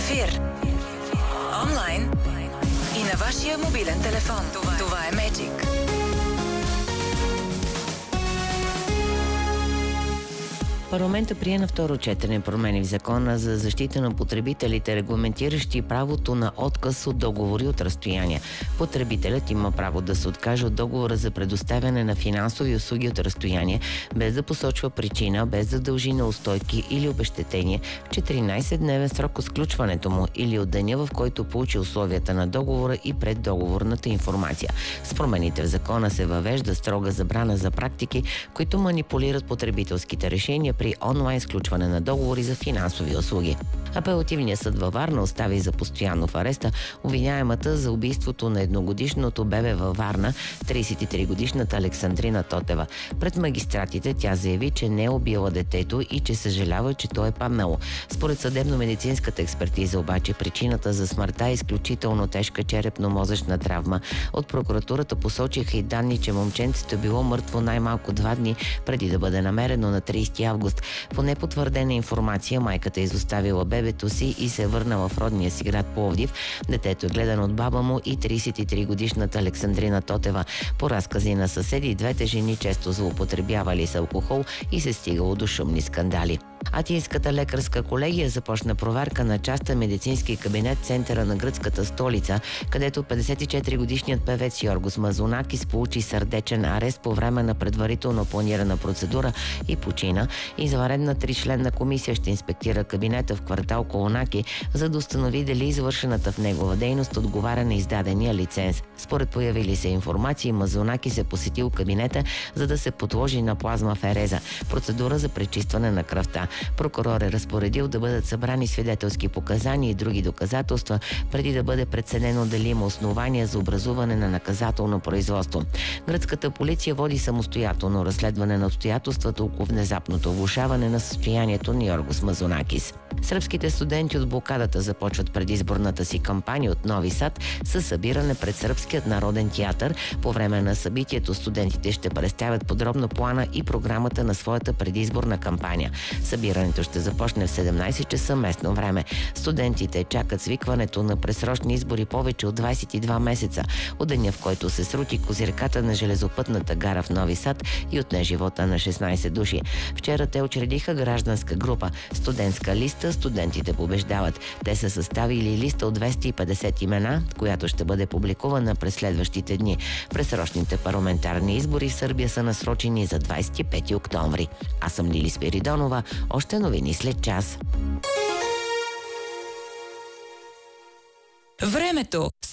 ефир. Онлайн и на вашия мобилен телефон. Това е Magic. Парламентът прие на второ четене промени в закона за защита на потребителите, регламентиращи правото на отказ от договори от разстояние. Потребителят има право да се откаже от договора за предоставяне на финансови услуги от разстояние, без да посочва причина, без да дължи неустойки или обезщетение, в 14-дневен срок от сключването му или от деня, в който получи условията на договора и преддоговорната информация. С промените в закона се въвежда строга забрана за практики, които манипулират потребителските решения при онлайн сключване на договори за финансови услуги. Апелативният съд във Варна остави за постоянно в ареста обвиняемата за убийството на едногодишното бебе във Варна, 33-годишната Александрина Тотева. Пред магистратите тя заяви, че не е убила детето и че съжалява, че то е паднало. Според съдебно-медицинската експертиза обаче причината за смъртта е изключително тежка черепно-мозъчна травма. От прокуратурата посочиха и данни, че момченцето е било мъртво най-малко 2 дни преди да бъде намерено на 30 август. По непотвърдена информация майката е изоставила бебето си и се е върнала в родния си град Пловдив. Детето е гледано от баба му и 33-годишната Александрина Тотева. По разкази на съседи, двете жени често злоупотребявали с алкохол и се стигало до шумни скандали. Атинската лекарска колегия започна проверка на частен медицински кабинет в центъра на гръцката столица, където 54-годишният певец Йоргос Мазонакис получи сърдечен арест по време на предварително планирана процедура и почина. Извънредна 3-членна комисия ще инспектира кабинета в квартал Колонаки, за да установи дали извършената в негова дейност отговаря на издадения лиценз. Според появили се информации, Мазонакис е посетил кабинета, за да се подложи на плазмафереза, процедура за пречистване на кръвта. Прокурор е разпоредил да бъдат събрани свидетелски показания и други доказателства, преди да бъде преценено дали има основания за образуване на наказателно производство. Гръцката полиция води самостоятелно разследване на обстоятелствата около внезапното влошаване на състоянието на Йоргос Мазонакис. Сръбските студенти от блокадата започват предизборната си кампания от Нови Сад със събиране пред Сръбският народен театър. По време на събитието студентите ще представят подробно плана и програмата на своята предизборна кампания. Събирането ще започне в 17 часа местно време. Студентите чакат свикването на предсрочни избори повече от 22 месеца, от деня, в който се срути козирката на железопътната гара в Нови Сад и отне живота на 16 души. Вчера те учредиха гражданска група студентска листа "Студентите побеждават". Те са съставили листа от 250 имена, която ще бъде публикувана през следващите дни. Предсрочните парламентарни избори в Сърбия са насрочени за 25 октомври. Аз съм Лили Спиридонова. Още новини след час. Времето